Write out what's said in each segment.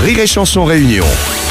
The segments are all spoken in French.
Rire et Chanson Réunion.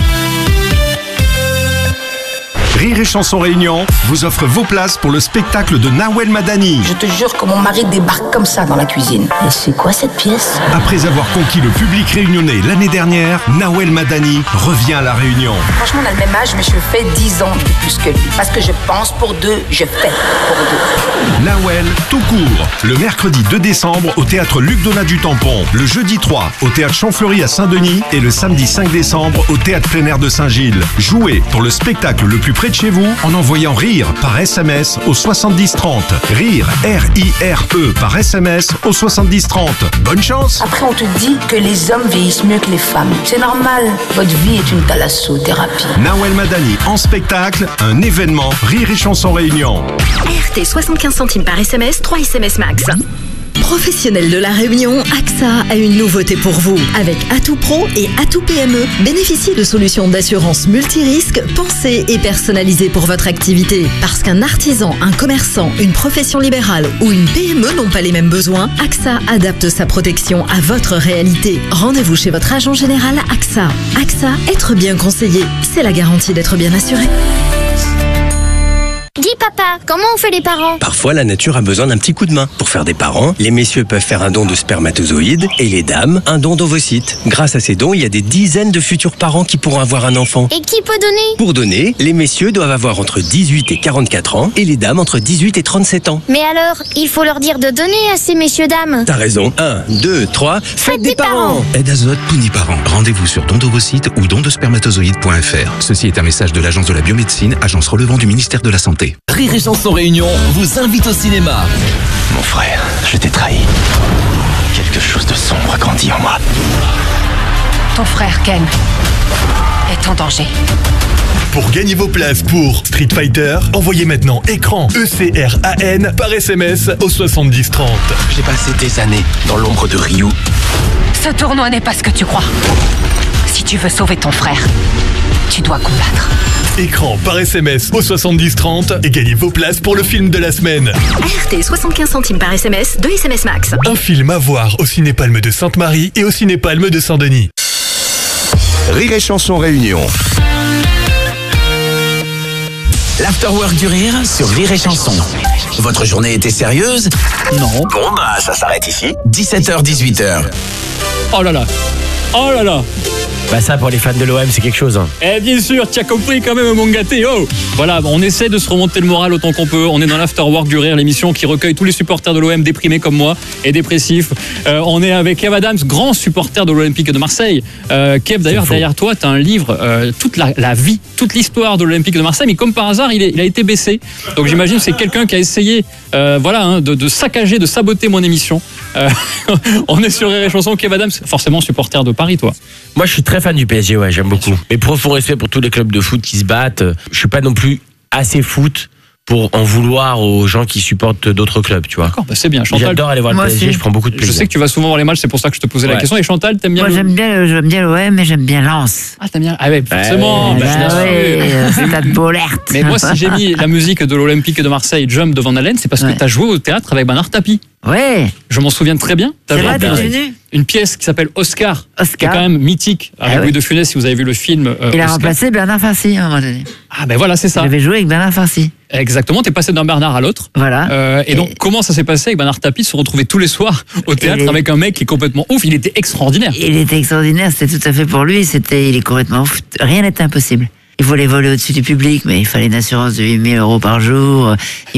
Rire et Chanson Réunion vous offre vos places pour le spectacle de Nawel Madani. Je te jure que mon mari débarque comme ça dans la cuisine. Et c'est quoi cette pièce? Après avoir conquis le public réunionnais l'année dernière, Nawel Madani revient à La Réunion. Franchement, on a le même âge, mais je fais 10 ans de plus que lui. Parce que je pense pour deux, je fais pour deux. Nawel, tout court. Le mercredi 2 décembre au théâtre Luc Donat du Tampon. Le jeudi 3 au théâtre Champfleury à Saint-Denis. Et le samedi 5 décembre au théâtre plein air de Saint-Gilles. Jouez pour le spectacle le plus près de chez vous en envoyant RIRE par SMS au 70 30. RIRE, R-I-R-E par SMS au 70 30. Bonne chance! Après, on te dit que les hommes vieillissent mieux que les femmes. C'est normal. Votre vie est une thalassothérapie. Nawel Madani en spectacle, un événement Rire et Chanson Réunion. RT 75 centimes par SMS, 3 SMS max. Professionnels de la Réunion, AXA a une nouveauté pour vous. Avec Atout Pro et Atout PME, bénéficiez de solutions d'assurance multirisque pensées et personnalisées pour votre activité. Parce qu'un artisan, un commerçant, une profession libérale ou une PME n'ont pas les mêmes besoins, AXA adapte sa protection à votre réalité. Rendez-vous chez votre agent général AXA. AXA, être bien conseillé, c'est la garantie d'être bien assuré. Dis papa, comment on fait les parents? Parfois, la nature a besoin d'un petit coup de main. Pour faire des parents, les messieurs peuvent faire un don de spermatozoïdes et les dames, un don d'ovocytes. Grâce à ces dons, il y a des dizaines de futurs parents qui pourront avoir un enfant. Et qui peut donner? Pour donner, les messieurs doivent avoir entre 18 et 44 ans et les dames entre 18 et 37 ans. Mais alors, il faut leur dire de donner à ces messieurs-dames. T'as raison. 1, 2, 3, faites des parents! Aide Azote Pouniparents. Rendez-vous sur dondovocite ou dondespermatozoïdes.fr. Ceci est un message de l'Agence de la biomédecine, agence relevant du ministère de la Santé. Rire et Chanson Réunion vous invite au cinéma. Mon frère, je t'ai trahi. Quelque chose de sombre a grandi en moi. Ton frère, Ken, est en danger. Pour gagner vos places pour Street Fighter, envoyez maintenant écran ECRAN par SMS au 70 30. J'ai passé des années dans l'ombre de Ryu. Ce tournoi n'est pas ce que tu crois. Si tu veux sauver ton frère, tu dois combattre. Écran par SMS au 70 30 et gagnez vos places pour le film de la semaine. RT 75 centimes par SMS, 2 SMS max. Un film à voir au Cinépalme de Sainte-Marie et au Cinépalme de Saint-Denis. Rire et Chanson Réunion. L'Afterwork du rire sur Rire et Chanson. Votre journée était sérieuse? Non. Bon, bah, ça s'arrête ici. 17h, 18h. Oh là là. Oh là là. Bah ça, pour les fans de l'OM, c'est quelque chose. Hein. Eh bien sûr, tu as compris quand même, mon gâté. Oh, voilà, on essaie de se remonter le moral autant qu'on peut. On est dans l'Afterwork du rire, l'émission qui recueille tous les supporters de l'OM déprimés comme moi et dépressifs. On est avec Kev Adams, grand supporter de l'Olympique de Marseille. Kev, d'ailleurs, derrière toi, tu as un livre, toute la vie, toute l'histoire de l'Olympique de Marseille. Mais comme par hasard, il a été baissé. Donc j'imagine que c'est quelqu'un qui a essayé de saccager, de saboter mon émission. On est sur Rire et Chanson. Kev Adams, forcément supporter de Paris, toi. Moi, je suis très fan du PSG, ouais, j'aime beaucoup. Mais profond respect pour tous les clubs de foot qui se battent. Je suis pas non plus assez foot pour en vouloir aux gens qui supportent d'autres clubs, tu vois. D'accord, bah c'est bien. Chantal, j'adore aller voir le PSG, aussi. Je prends beaucoup de plaisir. Je sais que tu vas souvent voir les matchs, c'est pour ça que je te posais la question. Et Chantal, t'aimes bien? Moi, j'aime bien l'OM, mais j'aime bien Lens. Ah, t'aimes bien? Ah ouais, forcément. Stade Bollaert. Mais moi, si j'ai mis la musique de l'Olympique de Marseille, Jump de Van Halen, c'est parce que t'as joué au théâtre avec Bernard Tapie. Ouais. Je m'en souviens très bien. C'est vrai, t'es venu? Une pièce qui s'appelle Oscar, qui est quand même mythique, avec Louis de Funès, si vous avez vu le film. Il a remplacé Bernard Farcy à un moment donné. Ah ben voilà, c'est ça. Il avait joué avec Bernard Farcy. Exactement, t'es passé d'un Bernard à l'autre. Voilà. Et donc, comment ça s'est passé avec Bernard Tapie, se retrouver tous les soirs au théâtre avec un mec qui est complètement ouf? Il était extraordinaire. Il était extraordinaire, c'était tout à fait pour lui. Il est complètement ouf. Rien n'était impossible. Il voulait voler au-dessus du public, mais il fallait une assurance de 8 000 € par jour.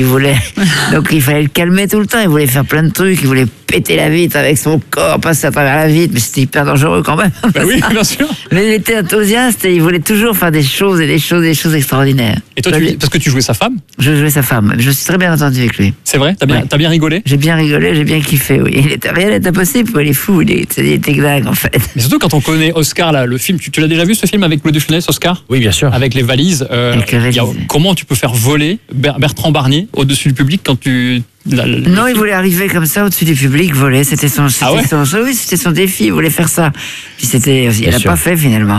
Donc il fallait le calmer tout le temps. Il voulait faire plein de trucs. Il voulait péter la vitre avec son corps, passer à travers la vitre. Mais c'était hyper dangereux quand même. Bah oui, bien sûr. Mais il était enthousiaste et il voulait toujours faire des choses extraordinaires. Et toi, parce que tu jouais sa femme? Je jouais sa femme. Je suis très bien entendu avec lui. C'est vrai? T'as bien rigolé? J'ai bien rigolé, j'ai bien kiffé, oui. Rien n'est impossible, il est fou, il était dingue en fait. Mais surtout quand on connaît Oscar, là, le film, tu l'as déjà vu ce film avec Louis de Funès, Oscar? Oui, bien sûr. Avec les valises. Comment tu peux faire voler Bertrand Barnier au-dessus du public quand tu... Non, il voulait arriver comme ça au-dessus du public, voler. C'était son défi. Il voulait faire ça. Puis il l'a pas fait finalement.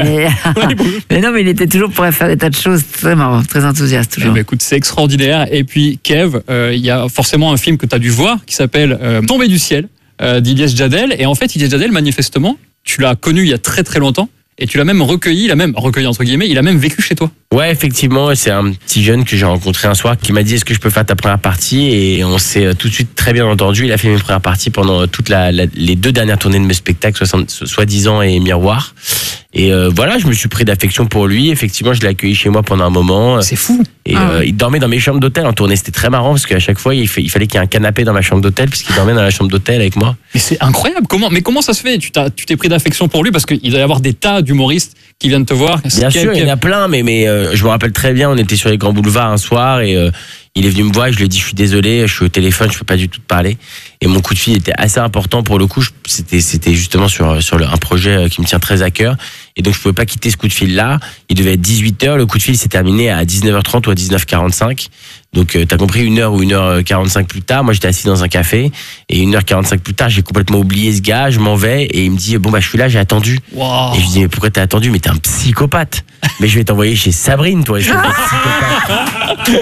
Mais non, mais il était toujours prêt à faire des tas de choses. Très marrant, très enthousiaste toujours. Écoute, c'est extraordinaire. Et puis Kev, il y a forcément un film que tu as dû voir qui s'appelle Tombé du ciel d'Ilyes Djadel. Et en fait, Ilyes Djadel, manifestement, tu l'as connu il y a très très longtemps. Et tu l'as même recueilli, entre guillemets, il a même vécu chez toi. Ouais, effectivement, c'est un petit jeune que j'ai rencontré un soir qui m'a dit est-ce que je peux faire ta première partie, et on s'est tout de suite très bien entendu. Il a fait mes premières parties pendant toutes les 2 dernières tournées de mes spectacles, Soi-disant et Miroir. Et voilà, je me suis pris d'affection pour lui. Effectivement, je l'ai accueilli chez moi pendant un moment. C'est fou. Et il dormait dans mes chambres d'hôtel en tournée. C'était très marrant parce qu'à chaque fois, il fallait qu'il y ait un canapé dans ma chambre d'hôtel puisqu'il dormait dans la chambre d'hôtel avec moi. Mais c'est incroyable. Comment ça se fait ? Tu t'es pris d'affection pour lui parce qu'il doit y avoir des tas d'humoristes qui viennent te voir. Bien sûr, il y en a plein, mais je me rappelle très bien, on était sur les grands boulevards un soir et il est venu me voir et je lui ai dit je suis désolé, je suis au téléphone, je peux pas du tout te parler. Et mon coup de fil était assez important pour le coup. C'était justement sur un projet qui me tient très à cœur. Et donc je pouvais pas quitter ce coup de fil là. Il devait être 18h. Le coup de fil s'est terminé à 19h30 ou à 19h45. Donc t'as compris, 1h ou 1h45 plus tard, moi j'étais assis dans un café et 1h45 plus tard, j'ai complètement oublié ce gars. Je m'en vais et il me dit bon bah je suis là, j'ai attendu. Wow. Et je lui dis mais pourquoi t'as attendu ? Mais t'es un psychopathe. Mais je vais t'envoyer chez Sabrine, toi. Psychopathe.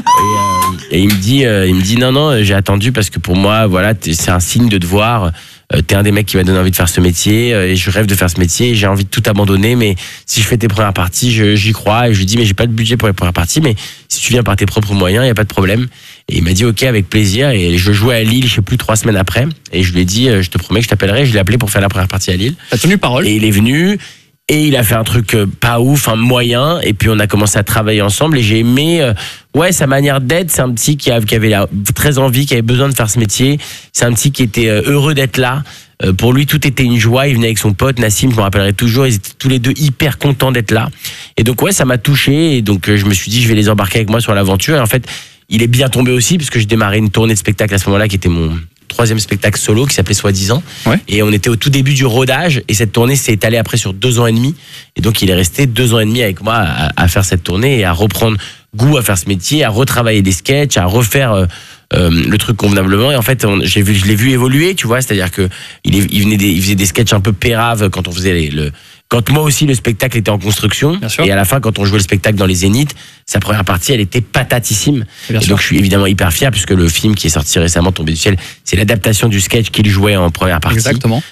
Et il me dit non, j'ai attendu parce que pour moi, voilà, c'est un signe de devoir. T'es un des mecs qui m'a donné envie de faire ce métier et je rêve de faire ce métier et j'ai envie de tout abandonner, mais si je fais tes premières parties, j'y crois. Et je lui dis mais j'ai pas de budget pour les premières parties, mais si tu viens par tes propres moyens, y a pas de problème. Et il m'a dit ok, avec plaisir. Et je jouais à Lille, je sais plus, 3 semaines après, et je lui ai dit je te promets que je t'appellerai. Je l'ai appelé pour faire la première partie à Lille. T'as tenu parole. Et il est venu. Et il a fait un truc pas ouf, un moyen, et puis on a commencé à travailler ensemble et j'ai aimé sa manière d'être. C'est un petit qui avait très envie, qui avait besoin de faire ce métier. C'est un petit qui était heureux d'être là. Pour lui, tout était une joie. Il venait avec son pote Nassim, je me rappellerai toujours. Ils étaient tous les deux hyper contents d'être là. Et donc ça m'a touché. Et donc je me suis dit, je vais les embarquer avec moi sur l'aventure. Et en fait, il est bien tombé aussi, puisque je démarrais une tournée de spectacle à ce moment-là, qui était mon 3e spectacle solo, qui s'appelait Soi-disant. Ouais. Et on était au tout début du rodage. Et cette tournée s'est étalée après sur 2 ans et demi. Et donc il est resté 2 ans et demi avec moi à faire cette tournée et à reprendre goût à faire ce métier, à retravailler des sketchs, à refaire le truc convenablement. Et en fait, je l'ai vu évoluer, tu vois. C'est-à-dire que il faisait des sketchs un peu péraves quand on faisait quand moi aussi le spectacle était en construction. Et à la fin, quand on jouait le spectacle dans les Zéniths, sa première partie, elle était patatissime. Et donc je suis évidemment hyper fier, puisque le film qui est sorti récemment, Tombé du ciel, c'est l'adaptation du sketch qu'il jouait en première partie. Exactement.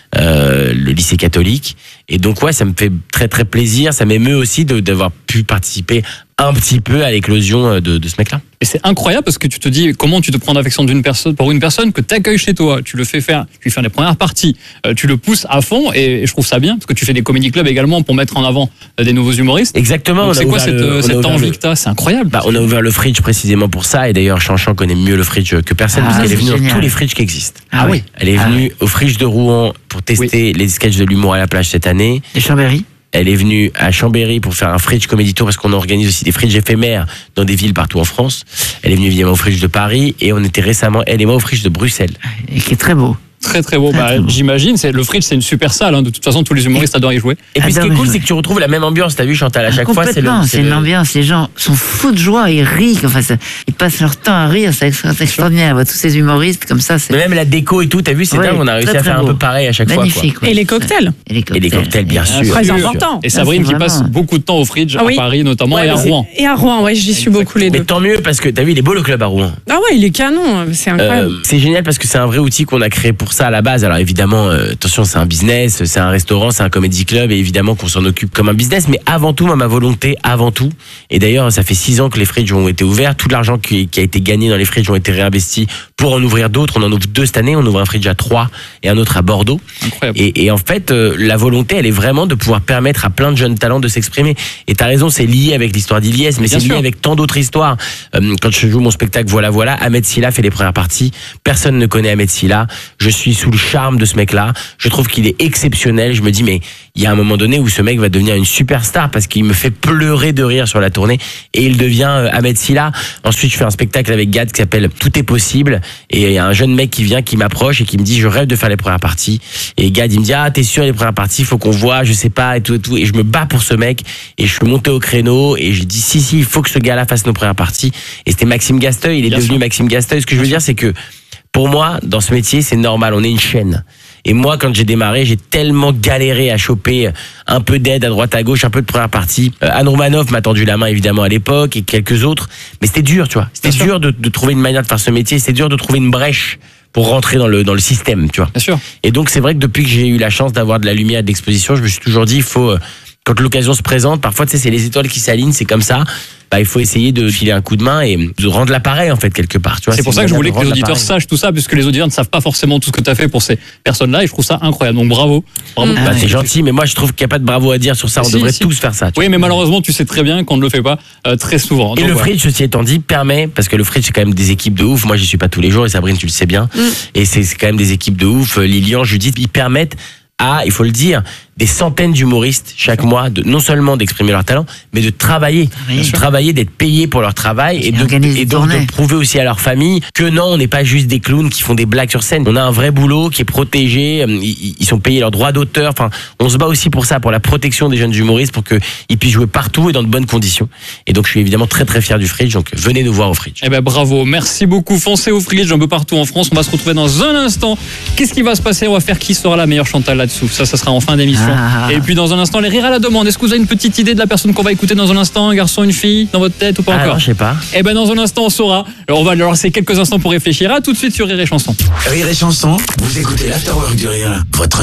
Le lycée catholique. Et donc ça me fait très très plaisir. Ça m'émeut aussi d'avoir pu participer un petit peu à l'éclosion de ce mec-là. Et c'est incroyable parce que tu te dis comment tu te prends d'affection pour une personne que tu accueilles chez toi, tu lui fais faire les premières parties, tu le pousses à fond et je trouve ça bien parce que tu fais des comedy clubs également pour mettre en avant des nouveaux humoristes. Exactement. Donc c'est quoi cette envie que t'as ? C'est incroyable. On a ouvert le Fridge précisément pour ça et d'ailleurs Chanchan connaît mieux le Fridge que personne parce qu'elle est venue dans tous les Fridges qui existent. Ah oui. Elle est venue au Fridge de Rouen pour tester les sketchs de l'humour à la plage cette année. Et Chambéry. Elle est venue à Chambéry pour faire un Fridge Comedy Tour parce qu'on organise aussi des Fridges éphémères dans des villes partout en France. Elle est venue évidemment au Fridge de Paris et on était récemment, elle et moi, au Fridge de Bruxelles. Et qui est très beau. Très très beau. J'imagine, le Fridge c'est une super salle. Hein. De toute façon, tous les humoristes adorent y jouer. Et puis ce qui est cool, c'est que tu retrouves la même ambiance. T'as vu, Chantal, à chaque fois, c'est une ambiance. Les gens sont fous de joie, ils rient. Enfin, ils passent leur temps à rire. C'est extraordinaire. Tous ces humoristes comme ça. Mais même la déco et tout, t'as vu, c'est dingue. On a réussi à faire un peu pareil à chaque fois. Et les cocktails. Et les cocktails, bien sûr. Très important. Et Sabrine qui passe beaucoup de temps au Fridge à Paris notamment et à Rouen. Et à Rouen, ouais, j'y suis beaucoup les deux. Mais tant mieux parce que t'as vu, il est beau le club à Rouen. Ah ouais, il est canon. C'est incroyable. C'est génial parce que c'est un vrai outil qu'on a créé pour ça à la base. Alors évidemment, attention, c'est un business, c'est un restaurant, c'est un comedy club, et évidemment qu'on s'en occupe comme un business, mais avant tout, ma volonté, avant tout, et d'ailleurs, ça fait 6 ans que les Fridges ont été ouverts, tout l'argent qui a été gagné dans les Fridges ont été réinvestis pour en ouvrir d'autres. On en ouvre 2 cette année, on ouvre un Fridge à Troyes et un autre à Bordeaux. Incroyable. Et en fait, la volonté, elle est vraiment de pouvoir permettre à plein de jeunes talents de s'exprimer. Et t'as raison, c'est lié avec l'histoire d'Iliès, mais c'est lié avec tant d'autres histoires. Quand je joue mon spectacle Voilà, Ahmed Silla fait les premières parties. Personne ne connaît Ahmed Silla. Je suis sous le charme de ce mec-là. Je trouve qu'il est exceptionnel. Je me dis, mais il y a un moment donné où ce mec va devenir une superstar parce qu'il me fait pleurer de rire sur la tournée et il devient Ahmed Silla. Ensuite, je fais un spectacle avec Gad qui s'appelle Tout est possible et il y a un jeune mec qui vient, qui m'approche et qui me dit, je rêve de faire les premières parties. Et Gad, il me dit, ah, t'es sûr, les premières parties, faut qu'on voit, je sais pas, et tout, et tout. Et je me bats pour ce mec et je suis monté au créneau et j'ai dit, si, il faut que ce gars-là fasse nos premières parties. Et c'était Maxime Gasteuil, il est devenu Maxime Gasteuil. Ce que je veux dire, c'est que pour moi, dans ce métier, c'est normal, on est une chaîne. Et moi, quand j'ai démarré, j'ai tellement galéré à choper un peu d'aide à droite à gauche, un peu de première partie. Anne Romanoff m'a tendu la main, évidemment, à l'époque, et quelques autres. Mais c'était dur, tu vois. C'était dur de trouver une manière de faire ce métier. C'était dur de trouver une brèche pour rentrer dans le système, tu vois. Bien sûr. Et donc c'est vrai que depuis que j'ai eu la chance d'avoir de la lumière et de l'exposition, je me suis toujours dit il faut quand l'occasion se présente, parfois tu sais c'est les étoiles qui s'alignent, c'est comme ça. Il faut essayer de filer un coup de main et de rendre l'appareil en fait quelque part. Tu vois, c'est pour ça que je voulais que les auditeurs sachent tout ça, puisque les auditeurs ne savent pas forcément tout ce que tu as fait pour ces personnes-là, et je trouve ça incroyable. Donc bravo. C'est gentil, mais moi je trouve qu'il n'y a pas de bravo à dire sur ça. On devrait tous faire ça. Oui, mais malheureusement, tu sais très bien qu'on ne le fait pas très souvent. Et donc, le fridge, ceci étant dit, permet, parce que le fridge c'est quand même des équipes de ouf. Moi, j'y suis pas tous les jours, et Sabrine, tu le sais bien. Et c'est quand même des équipes de ouf. Lilian, Judith, ils permettent à, il faut le dire, des centaines d'humoristes chaque mois, non seulement d'exprimer leur talent, mais de travailler. Travailler, d'être payés pour leur travail et donc de prouver aussi à leur famille que non, on n'est pas juste des clowns qui font des blagues sur scène. On a un vrai boulot qui est protégé, ils sont payés leurs droits d'auteur. Enfin, on se bat aussi pour ça, pour la protection des jeunes humoristes, pour qu'ils puissent jouer partout et dans de bonnes conditions. Et donc, je suis évidemment très très fier du Fridge, donc venez nous voir au Fridge. Eh ben bravo, merci beaucoup. Foncez au Fridge un peu partout en France. On va se retrouver dans un instant. Qu'est-ce qui va se passer? On va faire qui sera la meilleure Chantal là-dessous. Ça sera en fin d'émission. Et puis dans un instant, les rires à la demande. Est-ce que vous avez une petite idée de la personne qu'on va écouter dans un instant? Un garçon, une fille, dans votre tête ou pas encore? Non, je sais pas. Eh ben dans un instant, on saura. Alors, on va leur laisser quelques instants pour réfléchir. À tout de suite sur Rire et Chanson. Rire et Chanson, vous écoutez l'Afterwork du Rire. Votre